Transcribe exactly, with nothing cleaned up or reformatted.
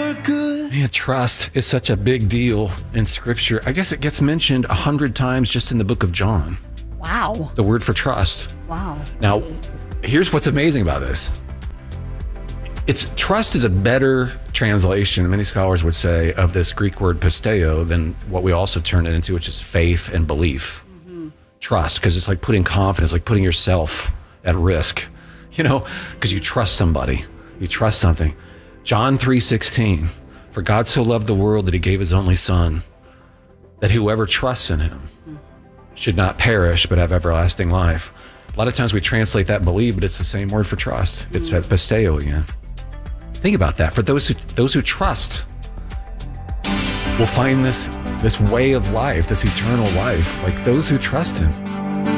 good. Man, trust is such a big deal in Scripture. I guess it gets mentioned a hundred times just in the book of John. Wow. The word for trust. Wow. Now, here's what's amazing about this. It's trust is a better translation, many scholars would say, of this Greek word pisteo than what we also turn it into, which is faith and belief. Mm-hmm. Trust, because it's like putting confidence, like putting yourself at risk, you know, because you trust somebody, you trust something. John three sixteen, for God so loved the world that he gave his only son, that whoever trusts in him mm-hmm. should not perish, but have everlasting life. A lot of times we translate that believe, but it's the same word for trust. Mm-hmm. It's pisteo again. Think about that. For those who those who trust will find this this way of life, this eternal life, like those who trust him.